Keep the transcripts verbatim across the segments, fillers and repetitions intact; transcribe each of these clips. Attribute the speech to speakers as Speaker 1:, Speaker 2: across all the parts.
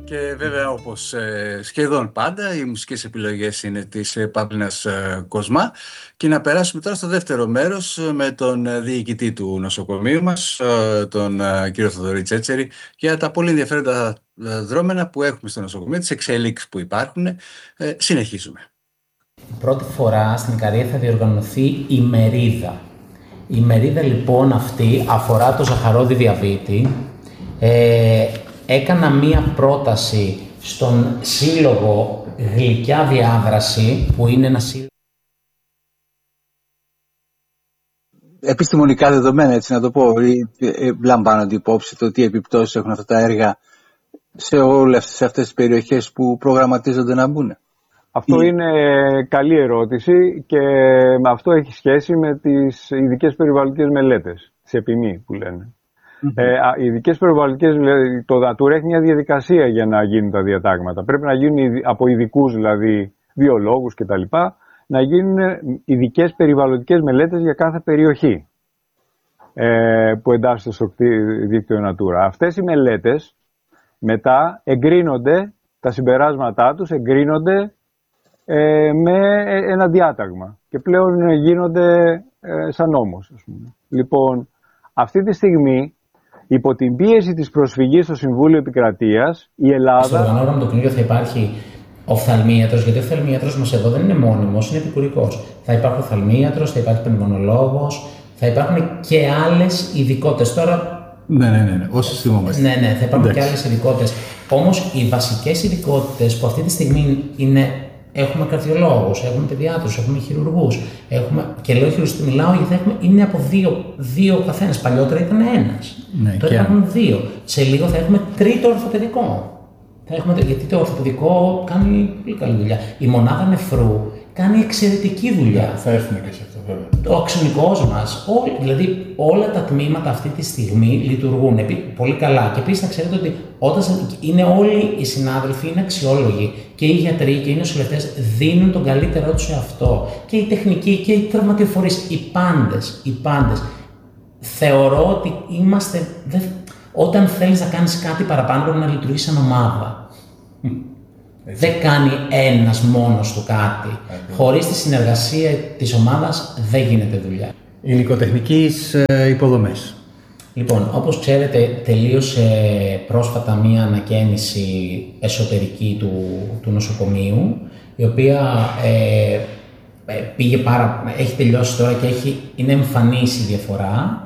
Speaker 1: Και βέβαια, όπως ε, σχεδόν πάντα, οι μουσικές επιλογές είναι της ε, Παύλινας ε, Κοσμά. Και να περάσουμε τώρα στο δεύτερο μέρος ε, με τον ε, διοικητή του νοσοκομείου μας, ε, τον ε, κύριο Θοδωρή Τσέτσερη, για τα πολύ ενδιαφέροντα ε, δρόμενα που έχουμε στο νοσοκομείο, τις εξελίξεις που υπάρχουν. Ε, συνεχίζουμε.
Speaker 2: Πρώτη φορά στην Ικαρία θα διοργανωθεί η μερίδα. Η μερίδα λοιπόν αυτή αφορά το ζαχαρόδι διαβήτη. Ε, έκανα μία πρόταση στον σύλλογο Γλυκιά Διάδραση, που είναι ένα σύλλογο...
Speaker 1: Επιστημονικά δεδομένα, έτσι να το πω, λαμβάνονται υπόψη το τι επιπτώσεις έχουν αυτά τα έργα σε όλες σε αυτές τις περιοχές που προγραμματίζονται να μπουν.
Speaker 3: Αυτό είναι καλή ερώτηση και αυτό έχει σχέση με τις ειδικές περιβαλλοντικές μελέτες, τις ΕΠΙΜΗ που λένε. Mm-hmm. Ε, οι ειδικές περιβαλλοντικές, το ΔΑΤΟΥΡ έχει μια διαδικασία για να γίνουν τα διατάγματα. Πρέπει να γίνουν από ειδικούς, δηλαδή βιολόγους κτλ., να γίνουν ειδικές περιβαλλοντικές μελέτες για κάθε περιοχή ε, που εντάσσεται στο δίκτυο Natura. Αυτές οι μελέτες μετά εγκρίνονται, τα συμπεράσματά τους εγκρίνονται ε, με ένα διάταγμα και πλέον γίνονται ε, σαν νόμος, ας πούμε. Λοιπόν, αυτή τη στιγμή, υπό την πίεση της προσφυγής στο Συμβούλιο Επικρατείας, η Ελλάδα...
Speaker 2: Στο οργανόγραμμα του ΚΝΙΟ θα υπάρχει οφθαλμίατρος, γιατί ο οφθαλμίατρος μας εδώ δεν είναι μόνιμος, είναι επικουρικός. Θα υπάρχει οφθαλμίατρος, θα υπάρχει πνευμονολόγος, θα υπάρχουν και άλλες ειδικότητες. Τώρα...
Speaker 1: Ναι, ναι, ναι, όσοι θυμόμαστε.
Speaker 2: Ναι, ναι, θα υπάρχουν και άλλες ειδικότητες. Όμως οι βασικές ειδικότητες που αυτή τη στιγμή είναι... Έχουμε καρδιολόγους, έχουμε παιδιάτρους, έχουμε χειρουργούς. Έχουμε... Και λέω χειρουργούς, μιλάω γιατί έχουμε... είναι από δύο, δύο καθένας. Παλιότερα ήταν ένας. Ναι, τώρα υπάρχουν δύο. Σε λίγο θα έχουμε τρίτο ορθοπαιδικό. Θα έχουμε... Γιατί το ορθοπαιδικό κάνει πολύ καλή δουλειά. Η μονάδα νεφρού κάνει εξαιρετική δουλειά.
Speaker 1: Θα έρθουμε και σε αυτό, βέβαια.
Speaker 2: Ο αξονικός μας, ό, δηλαδή όλα τα τμήματα αυτή τη στιγμή λειτουργούν πολύ καλά. Και επίσης να ξέρετε ότι όταν είναι όλοι οι συνάδελφοι, είναι αξιόλογοι, και οι γιατροί και οι νοσηλευτές δίνουν τον καλύτερό τους σε αυτό. Και οι τεχνικοί και οι τραυματιοφορείς, οι πάντες, οι πάντες. Θεωρώ ότι είμαστε. Δε, όταν θέλεις να κάνεις κάτι παραπάνω, πρέπει να λειτουργείς σαν ομάδα. Έτσι. Δεν κάνει ένας μόνος του κάτι. Έτσι. Χωρίς τη συνεργασία της ομάδας δεν γίνεται δουλειά.
Speaker 1: Υλικοτεχνικής ε, υποδομές.
Speaker 2: Λοιπόν, όπως ξέρετε, τελείωσε πρόσφατα μία ανακαίνιση εσωτερική του, του νοσοκομείου, η οποία ε, πήγε πάρα, έχει τελειώσει τώρα και έχει, είναι εμφανής η διαφορά.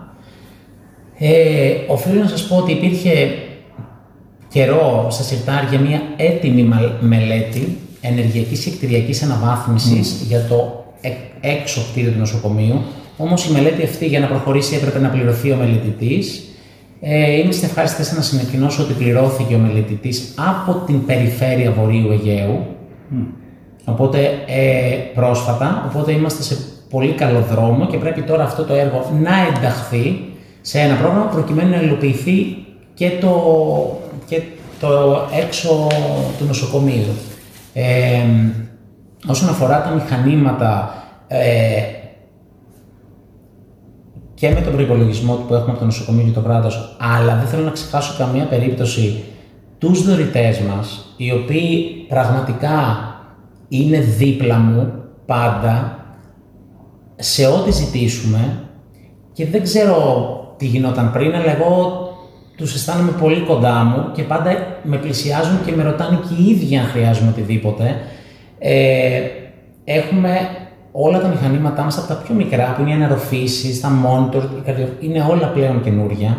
Speaker 2: Ε, οφείλω να σας πω ότι υπήρχε καιρό στα συρτάρια μία έτοιμη μελέτη ενεργειακής και κτηριακής αναβάθμισης mm. για το έξω κτίριο του νοσοκομείου. Όμως η μελέτη αυτή, για να προχωρήσει, έπρεπε να πληρωθεί ο μελετητής. Ε, είμαι στην ευχάριστη θέση να συνακοινώσω ότι πληρώθηκε ο μελετητής από την περιφέρεια Βορείου Αιγαίου. Mm. Οπότε ε, πρόσφατα, οπότε είμαστε σε πολύ καλό δρόμο και πρέπει τώρα αυτό το έργο να ενταχθεί σε ένα πρόγραμμα προκειμένου να υλοποιηθεί και το, και το έξω του νοσοκομείου. Ε, όσον αφορά τα μηχανήματα, ε, και με τον προϋπολογισμό που έχουμε από το νοσοκομείο και το κράτος, αλλά δεν θέλω να ξεχάσω καμία περίπτωση τους δωρητές μας, οι οποίοι πραγματικά είναι δίπλα μου πάντα σε ό,τι ζητήσουμε, και δεν ξέρω τι γινόταν πριν, αλλά εγώ τους αισθάνομαι πολύ κοντά μου και πάντα με πλησιάζουν και με ρωτάνε και οι ίδιοι αν χρειάζομαι οτιδήποτε. Ε, έχουμε όλα τα μηχανήματά μας, από τα πιο μικρά που είναι οι αναρροφήσεις, τα monitor, είναι όλα πλέον καινούρια.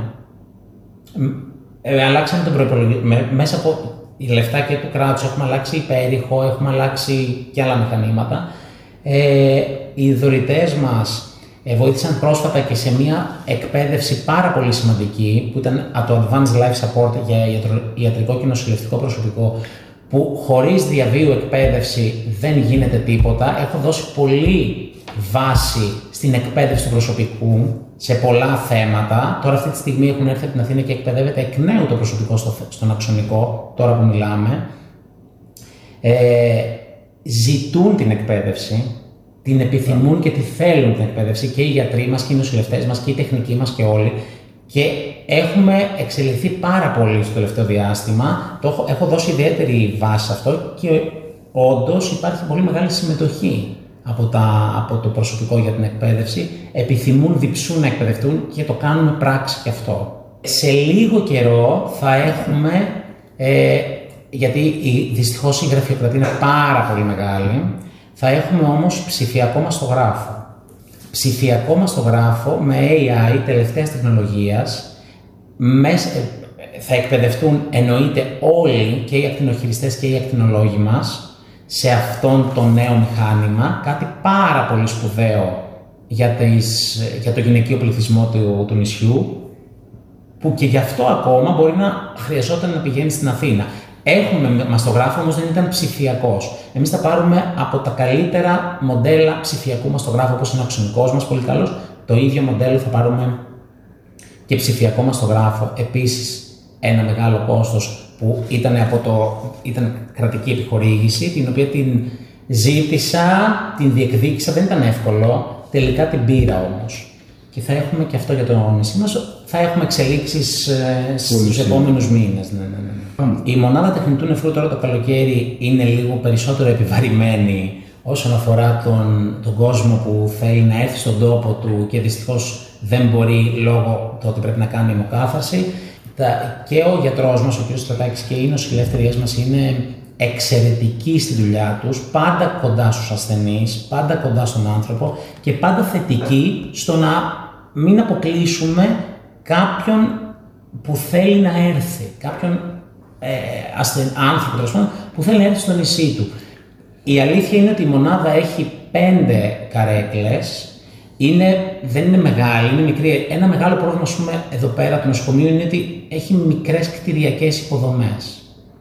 Speaker 2: Ε, αλλάξαμε τον προϋπολογισμό. Μέσα από οι λεφτά και του κράτους έχουμε αλλάξει υπέρηχο, έχουμε αλλάξει και άλλα μηχανήματα. Ε, οι δωρητές μας ε, βοήθησαν πρόσφατα και σε μια εκπαίδευση πάρα πολύ σημαντική, που ήταν το Advanced Life Support για ιατρικό και νοσηλευτικό προσωπικό, που χωρίς διαβίου εκπαίδευση δεν γίνεται τίποτα. Έχω δώσει πολύ βάση στην εκπαίδευση του προσωπικού σε πολλά θέματα. Τώρα αυτή τη στιγμή έχουν έρθει από την Αθήνα και εκπαιδεύεται εκ νέου το προσωπικό στο, στον αξονικό, τώρα που μιλάμε. Ε, ζητούν την εκπαίδευση, την επιθυμούν και τη θέλουν την εκπαίδευση, και οι γιατροί μας και οι νοσηλευτές μας και οι τεχνικοί μας και όλοι. Και έχουμε εξελιχθεί πάρα πολύ στο τελευταίο διάστημα. Το έχω, έχω δώσει ιδιαίτερη βάση σε αυτό και όντως υπάρχει πολύ μεγάλη συμμετοχή από, τα, από το προσωπικό για την εκπαίδευση. Επιθυμούν, διψούν να εκπαιδευτούν και το κάνουμε πράξη και αυτό. Σε λίγο καιρό θα έχουμε, ε, γιατί η, δυστυχώς η γραφειοκρατία είναι πάρα πολύ μεγάλη, θα έχουμε όμως ψηφιακό μαστογράφο. Ψηφιακό μαστογράφο με έι άι τελευταίας τεχνολογίας, θα εκπαιδευτούν εννοείται όλοι και οι ακτινοχειριστές και οι ακτινολόγοι μας σε αυτόν το νέο μηχάνημα, κάτι πάρα πολύ σπουδαίο για, τις, για το γυναικείο πληθυσμό του, του νησιού, που και γι' αυτό ακόμα μπορεί να χρειαζόταν να πηγαίνει στην Αθήνα. Έχουμε μαστογράφο, όμως δεν ήταν ψηφιακός. Εμείς θα πάρουμε από τα καλύτερα μοντέλα ψηφιακού μαστογράφου, όπως είναι ο αξονικός μας, πολύ καλός. Το ίδιο μοντέλο θα πάρουμε και ψηφιακό μαστογράφο. Επίσης, ένα μεγάλο κόστος που ήταν, από το, ήταν κρατική επιχορήγηση, την οποία την ζήτησα, την διεκδίκησα, δεν ήταν εύκολο, τελικά την πήρα όμως. Και θα έχουμε και αυτό για το νησί μας, θα έχουμε εξελίξεις ε, στους επόμενους μήνες. Ναι, ναι, ναι. Η μονάδα τεχνητού νεφρού τώρα το καλοκαίρι είναι λίγο περισσότερο επιβαρημένη όσον αφορά τον, τον κόσμο που θέλει να έρθει στον τόπο του και δυστυχώς δεν μπορεί λόγω του ότι πρέπει να κάνει αιμοκάθαρση. Και ο γιατρός μας, ο κ. Στρατάκης, και οι νοσηλεύτριές μας είναι εξαιρετικοί στη δουλειά τους, πάντα κοντά στους ασθενείς, πάντα κοντά στον άνθρωπο και πάντα θετικοί στο να μην αποκλείσουμε κάποιον που θέλει να έρθει, κάποιον ε, ασθεν, άνθρωπο τέλος πάντων, που θέλει να έρθει στο νησί του. Η αλήθεια είναι ότι η μονάδα έχει πέντε καρέκλες, είναι, δεν είναι μεγάλη, είναι μικρή. Ένα μεγάλο πρόβλημα, ας πούμε, εδώ πέρα του νοσοκομείου είναι ότι έχει μικρές κτηριακές υποδομές.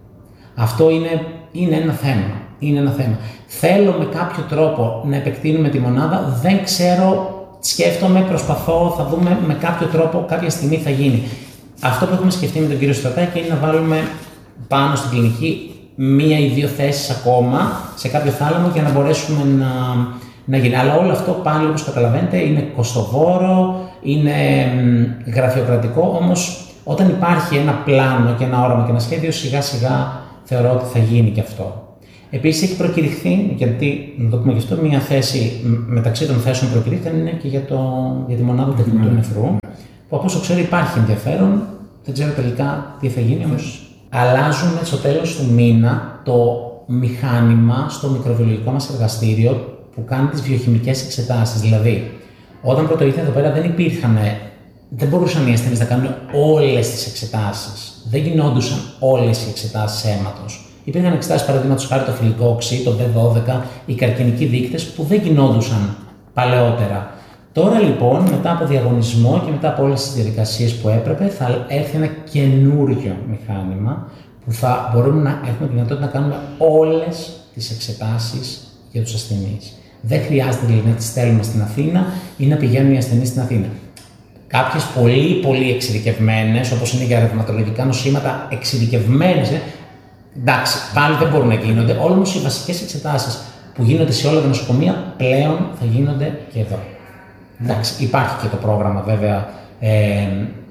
Speaker 2: Αυτό είναι, είναι ένα θέμα. Είναι ένα θέμα. Θέλω με κάποιο τρόπο να επεκτείνουμε τη μονάδα, δεν ξέρω, σκέφτομαι, προσπαθώ, θα δούμε με κάποιο τρόπο, κάποια στιγμή θα γίνει. Αυτό που έχουμε σκεφτεί με τον κύριο Στρατάκη είναι να βάλουμε πάνω στην κλινική μία ή δύο θέσεις ακόμα σε κάποιο θάλαμο για να μπορέσουμε να, να γίνει. Αλλά όλο αυτό πάλι, όπως καταλαβαίνετε, είναι κοστοβόρο, είναι γραφειοκρατικό, όμως όταν υπάρχει ένα πλάνο και ένα όραμα και ένα σχέδιο, σιγά σιγά θεωρώ ότι θα γίνει και αυτό. Επίσης έχει προκηρυχθεί, γιατί να το πούμε και αυτό, μια θέση μεταξύ των θέσεων προκηρύχθηκαν είναι και για, το, για τη μονάδα τεχνητού mm. νεφρού, που από όσο ξέρω υπάρχει ενδιαφέρον, δεν ξέρω τελικά τι θα γίνει, όμως αλλάζουμε στο τέλος του μήνα το μηχάνημα στο μικροβιολογικό μας εργαστήριο που κάνει τις βιοχημικές εξετάσεις. Δηλαδή, όταν πρώτο ήρθε εδώ πέρα δεν υπήρχαν, δεν μπορούσαν οι ασθενείς να κάνουν όλες τις εξετάσεις. Δεν γινόντουσαν όλες οι εξετάσεις αίματος. Υπήρχαν εξετάσεις, παραδείγματος χάρη το φιλικό οξύ, το μπι δώδεκα, οι καρκινικοί δείκτες που δεν γινόντουσαν παλαιότερα. Τώρα λοιπόν, μετά από διαγωνισμό και μετά από όλες τις διαδικασίες που έπρεπε, θα έρθει ένα καινούριο μηχάνημα που θα μπορούμε να έχουμε τη δυνατότητα να κάνουμε όλες τις εξετάσεις για τους ασθενείς. Δεν χρειάζεται δηλαδή να τις στέλνουμε στην Αθήνα ή να πηγαίνουν οι ασθενείς στην Αθήνα. Κάποιες πολύ πολύ εξειδικευμένες, όπως είναι για ρευματολογικά νοσήματα, εξειδικευμένες, εντάξει, πάλι δεν μπορούν να γίνονται. Όμως οι βασικές εξετάσεις που γίνονται σε όλα τα νοσοκομεία πλέον θα γίνονται και εδώ. Εντάξει, υπάρχει και το πρόγραμμα βέβαια ε, ε,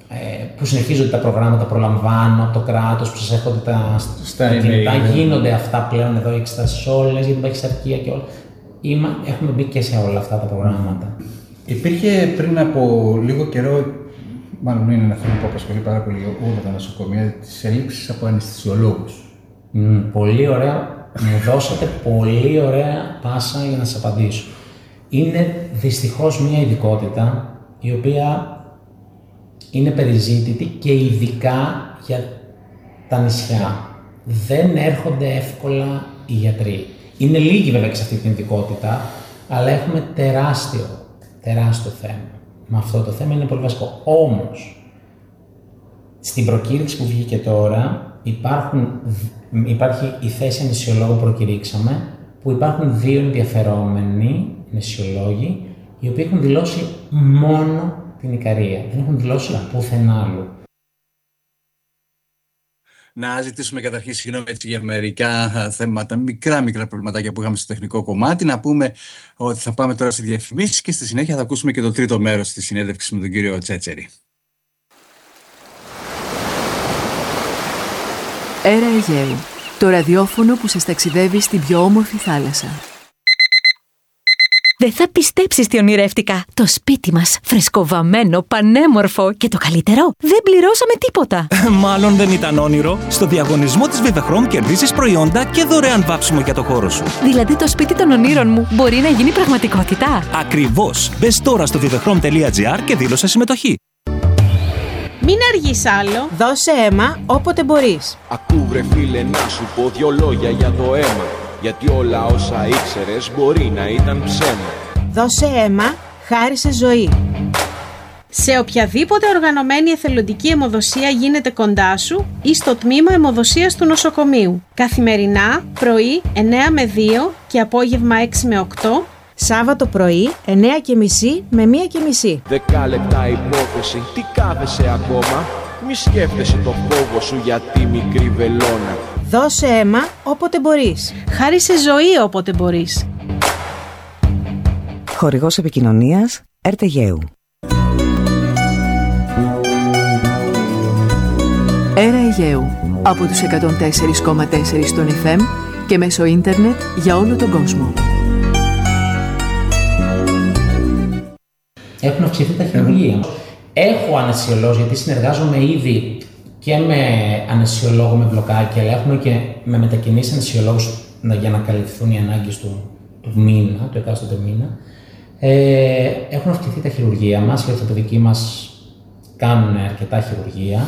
Speaker 2: που συνεχίζονται τα προγράμματα προλαμβάνω από το κράτος που σας έρχονται τα κινητά. Γίνονται αυτά πλέον εδώ οι εξετάσεις όλες για την παχυσαρκία και όλα. Είμα, έχουμε μπει και σε όλα αυτά τα προγράμματα.
Speaker 1: Υπήρχε πριν από λίγο καιρό, μάλλον είναι ένα θέμα που απασχολεί πάρα πολύ όλα τα νοσοκομεία, τις ελλείψεις από αναισθησιολόγους.
Speaker 2: Mm, πολύ ωραία. Μου δώσατε πολύ ωραία πάσα για να σας απαντήσω. Είναι δυστυχώς μια ειδικότητα η οποία είναι περιζήτητη και ειδικά για τα νησιά. Δεν έρχονται εύκολα οι γιατροί. Είναι λίγοι βέβαια και σε αυτή την ειδικότητα, αλλά έχουμε τεράστιο, τεράστιο θέμα. Με αυτό το θέμα είναι πολύ βασικό. Όμως, στην προκήρυξη που βγήκε τώρα, υπάρχουν, υπάρχει η θέση αναισθησιολόγου που προκηρύξαμε, που υπάρχουν δύο ενδιαφερόμενοι αναισθησιολόγοι, οι οποίοι έχουν δηλώσει μόνο την Ικαρία. Δεν έχουν δηλώσει πουθενά άλλου.
Speaker 1: Να ζητήσουμε καταρχήν συγγνώμη για μερικά θέματα, μικρά μικρά προβληματάκια που είχαμε στο τεχνικό κομμάτι. Να πούμε ότι θα πάμε τώρα στη διαφημίσεις και στη συνέχεια θα ακούσουμε και το τρίτο μέρος της συνέντευξης με τον κύριο Τσέτσερη.
Speaker 4: Έρα Αιγαίου, το ραδιόφωνο που σας ταξιδεύει στην πιο όμορφη θάλασσα.
Speaker 5: Δεν θα πιστέψεις τι ονειρεύτηκα. Το σπίτι μας, φρεσκοβαμμένο, πανέμορφο και το καλύτερο, δεν πληρώσαμε τίποτα.
Speaker 6: Μάλλον δεν ήταν όνειρο. Στο διαγωνισμό της Vivechrom κερδίζεις προϊόντα και δωρεάν βάψιμο για το χώρο σου.
Speaker 5: Δηλαδή το σπίτι των ονείρων μου μπορεί να γίνει πραγματικότητα.
Speaker 6: Ακριβώς. Μπες τώρα στο vivechrom τελεία gr και δήλωσε συμμετοχή.
Speaker 7: Μην αργείς άλλο. Δώσε αίμα όποτε μπορείς.
Speaker 8: Ακού βρε φίλε να σου πω δυο λόγια για το αίμα. Γιατί όλα όσα ήξερες μπορεί να ήταν ψέμα.
Speaker 7: Δώσε αίμα, χάρισε ζωή. Σε οποιαδήποτε οργανωμένη εθελοντική αιμοδοσία γίνεται κοντά σου ή στο τμήμα αιμοδοσίας του νοσοκομείου. Καθημερινά, πρωί εννέα με δύο και απόγευμα έξι με οκτώ. Σάββατο πρωί εννέα και μισή με μία και μισή.
Speaker 8: Δέκα λεπτά υπόθεση, τι κάθεσαι ακόμα. Μη σκέφτεσαι το φόβο σου για τη μικρή βελόνα.
Speaker 7: Δώσε αίμα όποτε μπορείς. Χάρισε ζωή όποτε μπορείς.
Speaker 9: Χορηγός επικοινωνίας Έρα Αιγαίου.
Speaker 4: Έρα Αιγαίου, από τους εκατόν τέσσερα κόμμα τέσσερα στον εφ εμ και μέσω ίντερνετ για όλο τον κόσμο.
Speaker 2: Έχουν αυξηθεί τα χειρουργεία. Έχω αναισθησιολόγους, γιατί συνεργάζομαι ήδη και με αναισθησιολόγο με μπλοκάκι, αλλά έχουμε και με μετακινήσεις αναισθησιολόγους για να καλυφθούν οι ανάγκες του, του μήνα, του εκάστοτε μήνα. Ε, έχουν αυξηθεί τα χειρουργεία μας, οι ορθοπαιδικοί μας κάνουν αρκετά χειρουργία.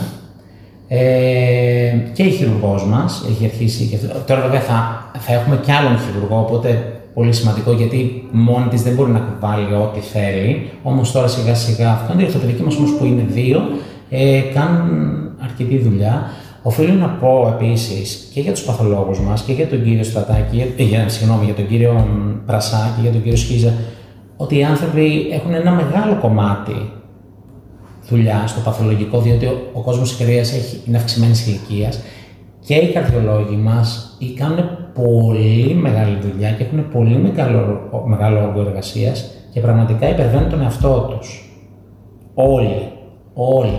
Speaker 2: Ε, και η χειρουργός μας έχει αρχίσει. Και τώρα βέβαια θα, θα έχουμε κι άλλον χειρουργό, οπότε πολύ σημαντικό, γιατί μόνη της δεν μπορεί να βάλει ό,τι θέλει. Όμως τώρα σιγά σιγά αυτό είναι οι ορθοπαιδικοί μας όμως που είναι δύο, ε, κάνουν αρκετή δουλειά. Οφείλω να πω επίσης και για τους παθολόγους μας και για τον κύριο Στρατάκη, ε, για, συγγνώμη, για τον κύριο Πρασά και για τον κύριο Σχίζα, ότι οι άνθρωποι έχουν ένα μεγάλο κομμάτι δουλειά στο παθολογικό, διότι ο, ο κόσμος της χειρουργίας είναι αυξημένης ηλικίας και οι καρδιολόγοι μας κάνουν πολύ μεγάλη δουλειά και έχουν πολύ μεγάλο, μεγάλο όγκο εργασίας και πραγματικά υπερβαίνουν τον εαυτό τους. Όλοι, όλοι.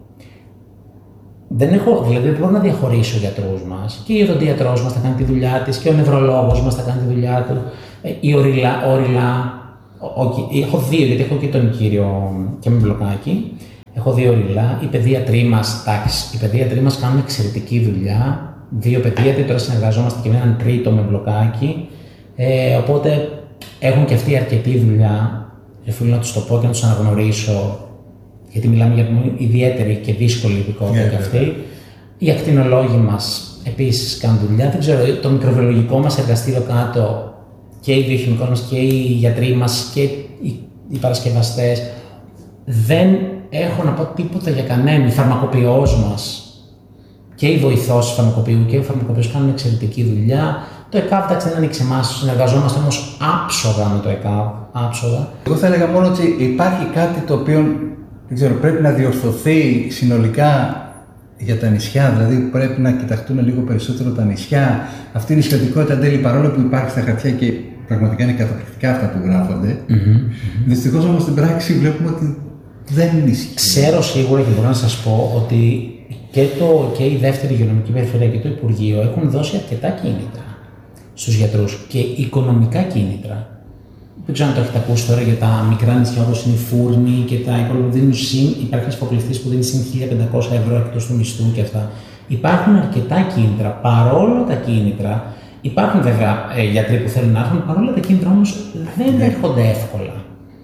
Speaker 2: Δεν έχω, δηλαδή δεν μπορώ να διαχωρίσω γιατρούς μας. Και η οδοντίατρός μας θα κάνει τη δουλειά της και ο νευρολόγος μας θα κάνει τη δουλειά του. Η οριλά, οριλά ο, ο, έχω δύο, γιατί έχω και τον κύριο και με μπλοκάκι. Έχω δύο οριλά. Οι παιδίατροι μας, εντάξει, οι παιδίατροι μας κάνουν εξαιρετική δουλειά. Δύο παιδίατροι, τώρα συνεργαζόμαστε και με έναν τρίτο με μπλοκάκι. Ε, οπότε έχουν και αυτοί αρκετή δουλειά. Οφείλω να τους το πω και να τους αναγνωρίσω, γιατί μιλάμε για μια ιδιαίτερη και δύσκολη ειδικότητα yeah, και αυτή. Yeah. Οι ακτινολόγοι μας επίσης κάνουν δουλειά. Δεν ξέρω, το μικροβιολογικό μας εργαστήριο κάτω, και οι βιοχημικοί μας και οι γιατροί μας και οι, οι παρασκευαστές, δεν έχω να πω τίποτα για κανέναν. Η φαρμακοποιός μας και οι βοηθός του φαρμακοποιού και οι φαρμακοποιός κάνουν εξαιρετική δουλειά. Το ΕΚΑΒ δεν ανοίξει εμάς, συνεργαζόμαστε όμως άψογα με το ΕΚΑΒ. Άψογα.
Speaker 1: Εγώ θα έλεγα μόνο ότι υπάρχει κάτι το οποίο δεν ξέρω, πρέπει να διορθωθεί συνολικά για τα νησιά, δηλαδή πρέπει να κοιταχτούν λίγο περισσότερο τα νησιά. Αυτή η νησιωτικότητα εν τέλει, παρόλο που υπάρχει στα χαρτιά και πραγματικά είναι καταπληκτικά αυτά που γράφονται, mm-hmm. δυστυχώς όμως στην πράξη βλέπουμε ότι δεν ισχύει.
Speaker 2: Ξέρω σίγουρα και μπορώ να σας πω ότι και, το, και η δεύτερη υγειονομική περιφέρεια και το Υπουργείο έχουν δώσει αρκετά κίνητρα στους γιατρούς και οικονομικά κίνητρα. Δεν ξέρω αν το έχετε ακούσει τώρα για τα μικρά νησιά όπως είναι η Φούρνη και τα οικολογικά συν. Υπάρχει ένας υποκλειστής που δίνει συν χίλια πεντακόσια ευρώ εκτός του μισθού και αυτά. Υπάρχουν αρκετά κίνητρα. Παρόλο τα κίνητρα, υπάρχουν βέβαια ε, γιατροί που θέλουν να έρθουν, παρόλα τα κίνητρα όμως δεν έρχονται εύκολα.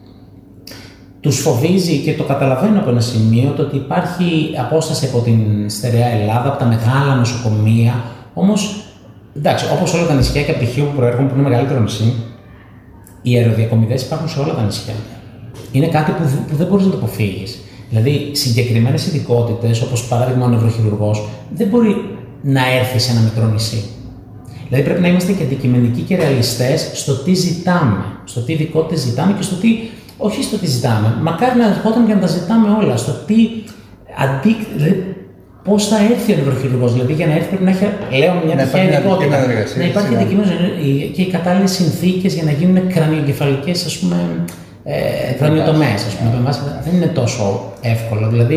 Speaker 2: Τους φοβίζει και το καταλαβαίνω από ένα σημείο το ότι υπάρχει απόσταση από την στερεά Ελλάδα, από τα μεγάλα νοσοκομεία. Όμως, εντάξει, όπως όλα τα νησιά και από τη Χίο που προέρχομαι, που είναι μεγαλύτερο νησί, οι αεροδιακομιδές υπάρχουν σε όλα τα νησιά. Είναι κάτι που, που δεν μπορείς να το αποφύγεις. Δηλαδή, συγκεκριμένες ειδικότητες, όπως παράδειγμα ο νευροχειρουργός, δεν μπορεί να έρθει σε ένα μικρό νησί. Δηλαδή, πρέπει να είμαστε και αντικειμενικοί και ρεαλιστές στο τι ζητάμε, στο τι ειδικότητες ζητάμε και στο τι. Όχι στο τι ζητάμε. Μακάρι να ερχόταν και να τα ζητάμε όλα. Στο τι. Αντί, δηλαδή, πώς θα έρθει ο νευροχειρουργός, δηλαδή για να έρθει πρέπει να έχει, λέω, μια τυχαία ειδικότητα. Να υπάρχει αντικείμενο και οι κατάλληλες συνθήκες για να γίνουν κρανιογκεφαλικές, ας πούμε, ε, κρανιοτομές. Ας πούμε. Δεν είναι τόσο εύκολο. Δηλαδή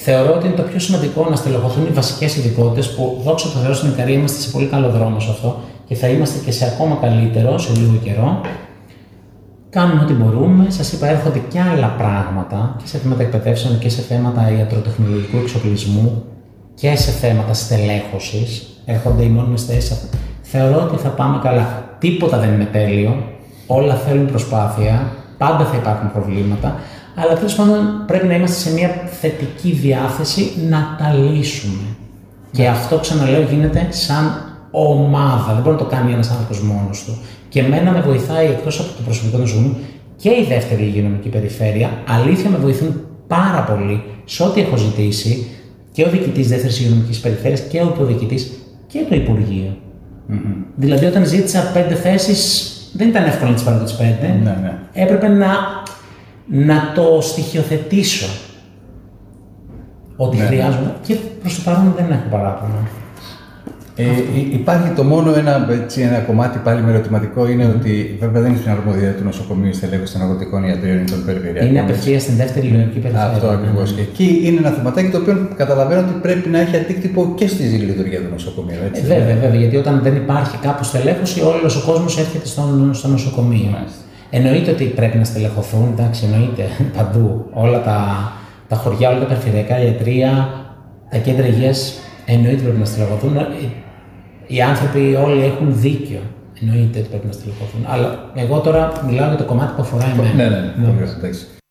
Speaker 2: Θεωρώ ότι είναι το πιο σημαντικό να στελεχωθούν οι βασικές ειδικότητες που, δόξα τω Θεώ, στην Ικαρία είμαστε σε πολύ καλό δρόμο σε αυτό και θα είμαστε και σε ακόμα καλύτερο σε λίγο καιρό. Κάνουμε ό,τι μπορούμε. Σας είπα, έρχονται και άλλα πράγματα και σε θέματα εκπαιδεύσεων και σε θέματα ιατροτεχνολογικού εξοπλισμού και σε θέματα στελέχωσης. Έρχονται οι μόνιμες θέσεις. Θεωρώ ότι θα πάμε καλά. Τίποτα δεν είναι τέλειο. Όλα θέλουν προσπάθεια. Πάντα θα υπάρχουν προβλήματα. Αλλά τέλος πάντων πρέπει να είμαστε σε μια θετική διάθεση να τα λύσουμε. Και αυτό, ξαναλέω, γίνεται σαν ομάδα. Δεν μπορεί να το κάνει ένας άνθρωπος μόνος του. Και εμένα με βοηθάει, εκτός από το προσωπικό νοσοκομείο, και η δεύτερη υγειονομική περιφέρεια. Αλήθεια, με βοηθούν πάρα πολύ σε ό,τι έχω ζητήσει και ο διοικητής δεύτερης υγειονομικής περιφέρειας και ο υποδιοικητής και το Υπουργείο. Mm-hmm. Δηλαδή, όταν ζήτησα πέντε θέσεις, δεν ήταν εύκολο να τις πάρω τις πέντε.
Speaker 1: Ναι, ναι.
Speaker 2: Έπρεπε να, να το στοιχειοθετήσω ότι ναι, χρειάζομαι ναι. Και προς το παρόν δεν έχω παράπονο.
Speaker 1: Ε, υπάρχει το μόνο ένα, έτσι, ένα κομμάτι πάλι με ερωτηματικό, είναι mm. ότι βέβαια δεν είναι στην αρμοδιότητα του νοσοκομείου στελέχωση των αγροτικών ιατρίων ή των περιφερειακών.
Speaker 2: Είναι απευθεία στην δεύτερη υγειονομική περιφέρεια.
Speaker 1: Αυτό ακριβώς. Mm. Και εκεί είναι ένα θεματάκι το οποίο καταλαβαίνω ότι πρέπει να έχει αντίκτυπο και στη λειτουργία του νοσοκομείου. Έτσι,
Speaker 2: ε, βέβαια, βέβαια, γιατί όταν δεν υπάρχει κάπου στελέχωση, όλος ο κόσμος έρχεται στο, στο νοσοκομείο. Μάλιστα. Εννοείται ότι πρέπει να στελεχωθούν, εντάξει, εννοείται παντού. Όλα τα, τα χωριά, όλα τα περιφερειακά ιατρεία, τα κέντρα υγείας. Εννοείται πρέπει να στελεχωθούν. Οι άνθρωποι όλοι έχουν δίκιο. Εννοείται ότι πρέπει να στελεχωθούν. Αλλά εγώ τώρα μιλάω για το κομμάτι που αφορά εμένα.
Speaker 1: Ναι, ναι, ναι. ναι.